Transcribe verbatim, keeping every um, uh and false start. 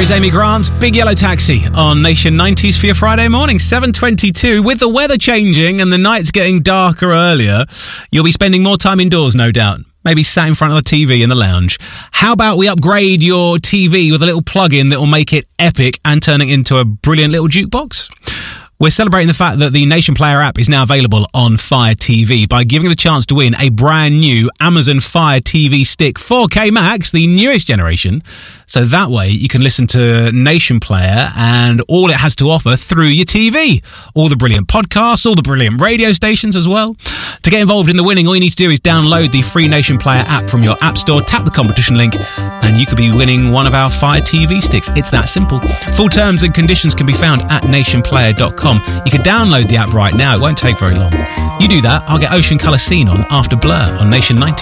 is Amy Grant's Big Yellow Taxi on Nation nineties for your Friday morning, seven twenty-two. With the weather changing and the nights getting darker earlier, you'll be spending more time indoors, no doubt. Maybe sat in front of the T V in the lounge. How about we upgrade your T V with a little plug-in that will make it epic and turn it into a brilliant little jukebox? We're celebrating the fact that the Nation Player app is now available on Fire T V by giving you the chance to win a brand new Amazon Fire T V Stick four K Max, the newest generation. So that way you can listen to Nation Player and all it has to offer through your T V. All the brilliant podcasts, all the brilliant radio stations as well. To get involved in the winning, all you need to do is download the free Nation Player app from your app store, tap the competition link, and you could be winning one of our Fire T V sticks. It's that simple. Full terms and conditions can be found at nation player dot com. You can download the app right now. It won't take very long. You do that, I'll get Ocean Colour Scene on after Blur on Nation ninety.